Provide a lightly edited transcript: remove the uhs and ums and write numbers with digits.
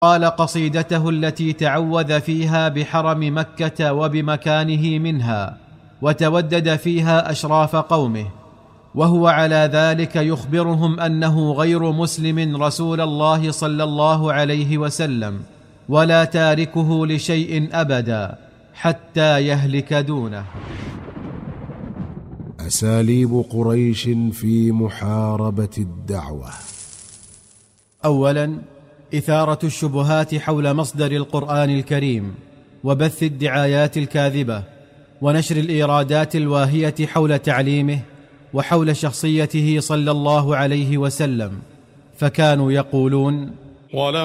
قال قصيدته التي تعوذ فيها بحرم مكة وبمكانه منها، وتودد فيها أشراف قومه، وهو على ذلك يخبرهم أنه غير مسلم رسول الله صلى الله عليه وسلم، ولا تاركه لشيء أبدا حتى يهلك دونه. أساليب قريش في محاربة الدعوة: أولا، إثارة الشبهات حول مصدر القرآن الكريم، وبث الدعايات الكاذبة، ونشر الإيرادات الواهية حول تعليمه وحول شخصيته صلى الله عليه وسلم، فكانوا يقولون: